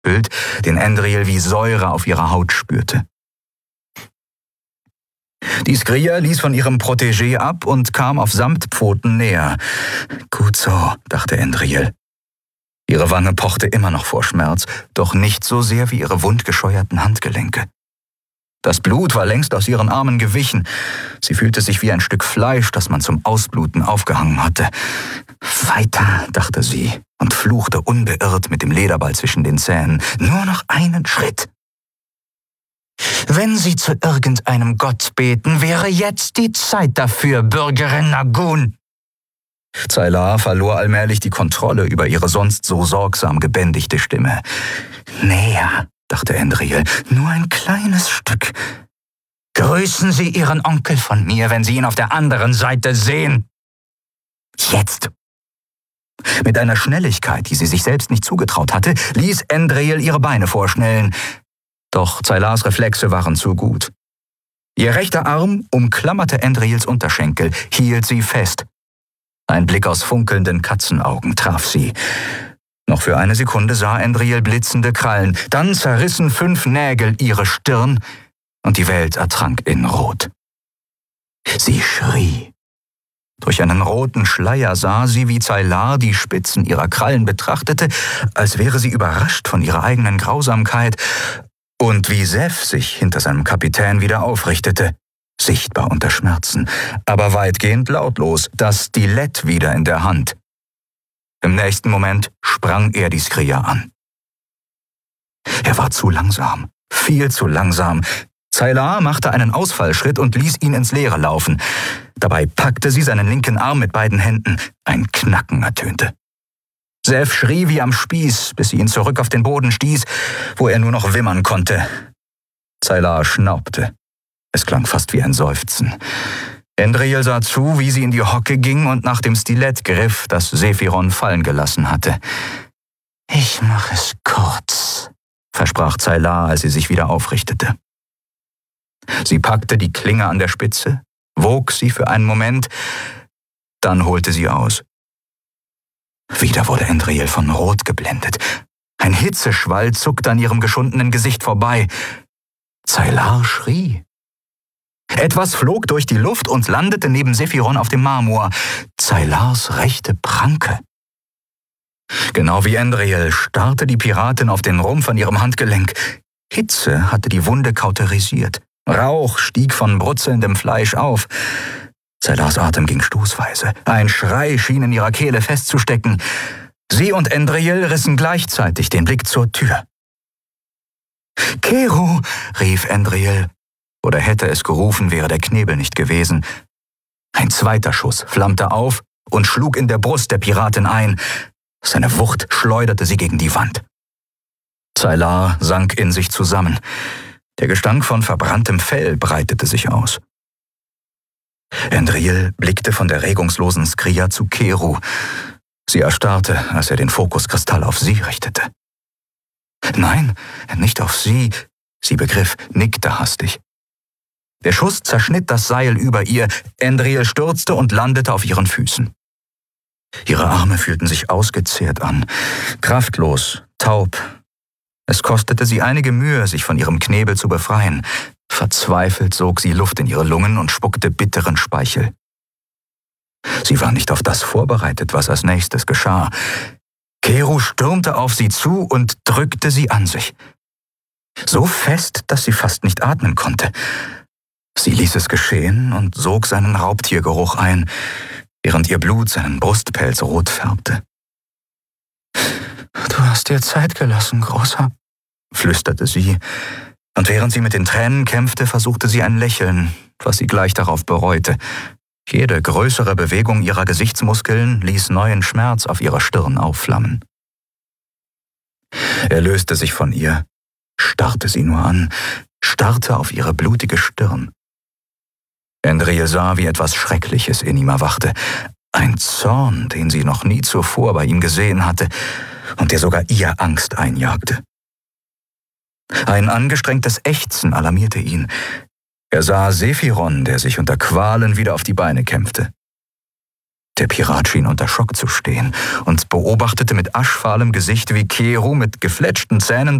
Bild, den Endriel wie Säure auf ihrer Haut spürte. Die Skria ließ von ihrem Protégé ab und kam auf Samtpfoten näher. Gut so, dachte Endriel. Ihre Wange pochte immer noch vor Schmerz, doch nicht so sehr wie ihre wundgescheuerten Handgelenke. Das Blut war längst aus ihren Armen gewichen. Sie fühlte sich wie ein Stück Fleisch, das man zum Ausbluten aufgehangen hatte. Weiter, dachte sie und fluchte unbeirrt mit dem Lederball zwischen den Zähnen. Nur noch einen Schritt. Wenn Sie zu irgendeinem Gott beten, wäre jetzt die Zeit dafür, Bürgerin Nagun. Zaylar verlor allmählich die Kontrolle über ihre sonst so sorgsam gebändigte Stimme. Näher, dachte Endriel, nur ein kleines Stück. Grüßen Sie Ihren Onkel von mir, wenn Sie ihn auf der anderen Seite sehen. Jetzt. Mit einer Schnelligkeit, die sie sich selbst nicht zugetraut hatte, ließ Endriel ihre Beine vorschnellen. Doch Zaylars Reflexe waren zu gut. Ihr rechter Arm umklammerte Endriels Unterschenkel, hielt sie fest. Ein Blick aus funkelnden Katzenaugen traf sie. Noch für eine Sekunde sah Endriel blitzende Krallen, dann zerrissen 5 Nägel ihre Stirn und die Welt ertrank in Rot. Sie schrie. Durch einen roten Schleier sah sie, wie Zaylar die Spitzen ihrer Krallen betrachtete, als wäre sie überrascht von ihrer eigenen Grausamkeit, und wie Sef sich hinter seinem Kapitän wieder aufrichtete, sichtbar unter Schmerzen, aber weitgehend lautlos, das Stilett wieder in der Hand. Im nächsten Moment sprang er die Skria an. Er war zu langsam, viel zu langsam. Zaylar machte einen Ausfallschritt und ließ ihn ins Leere laufen. Dabei packte sie seinen linken Arm mit beiden Händen. Ein Knacken ertönte. Sef schrie wie am Spieß, bis sie ihn zurück auf den Boden stieß, wo er nur noch wimmern konnte. Zaylar schnaubte. Es klang fast wie ein Seufzen. Endriel sah zu, wie sie in die Hocke ging und nach dem Stilett griff, das Sephiron fallen gelassen hatte. »Ich mache es kurz«, versprach Zaylar, als sie sich wieder aufrichtete. Sie packte die Klinge an der Spitze, wog sie für einen Moment, dann holte sie aus. Wieder wurde Endriel von Rot geblendet. Ein Hitzeschwall zuckte an ihrem geschundenen Gesicht vorbei. Zaylar schrie. Etwas flog durch die Luft und landete neben Sephiron auf dem Marmor. Zaylars rechte Pranke. Genau wie Endriel starrte die Piratin auf den Rumpf an ihrem Handgelenk. Hitze hatte die Wunde kauterisiert. Rauch stieg von brutzelndem Fleisch auf. Zaylars Atem ging stoßweise. Ein Schrei schien in ihrer Kehle festzustecken. Sie und Endriel rissen gleichzeitig den Blick zur Tür. »Keru«, rief Endriel. Oder hätte es gerufen, wäre der Knebel nicht gewesen. Ein zweiter Schuss flammte auf und schlug in der Brust der Piratin ein. Seine Wucht schleuderte sie gegen die Wand. Zaylar sank in sich zusammen. Der Gestank von verbranntem Fell breitete sich aus. Endriel blickte von der regungslosen Skria zu Keru. Sie erstarrte, als er den Fokuskristall auf sie richtete. Nein, nicht auf sie. Sie begriff, nickte hastig. Der Schuss zerschnitt das Seil über ihr. Endriel stürzte und landete auf ihren Füßen. Ihre Arme fühlten sich ausgezehrt an, kraftlos, taub. Es kostete sie einige Mühe, sich von ihrem Knebel zu befreien. Verzweifelt sog sie Luft in ihre Lungen und spuckte bitteren Speichel. Sie war nicht auf das vorbereitet, was als nächstes geschah. Keru stürmte auf sie zu und drückte sie an sich. So fest, dass sie fast nicht atmen konnte. Sie ließ es geschehen und sog seinen Raubtiergeruch ein, während ihr Blut seinen Brustpelz rot färbte. »Du hast dir Zeit gelassen, Großer«, flüsterte sie, und während sie mit den Tränen kämpfte, versuchte sie ein Lächeln, was sie gleich darauf bereute. Jede größere Bewegung ihrer Gesichtsmuskeln ließ neuen Schmerz auf ihrer Stirn aufflammen. Er löste sich von ihr, starrte sie nur an, starrte auf ihre blutige Stirn. Endriel sah, wie etwas Schreckliches in ihm erwachte. Ein Zorn, den sie noch nie zuvor bei ihm gesehen hatte und der sogar ihr Angst einjagte. Ein angestrengtes Ächzen alarmierte ihn. Er sah Sephiron, der sich unter Qualen wieder auf die Beine kämpfte. Der Pirat schien unter Schock zu stehen und beobachtete mit aschfahlem Gesicht, wie Kero mit gefletschten Zähnen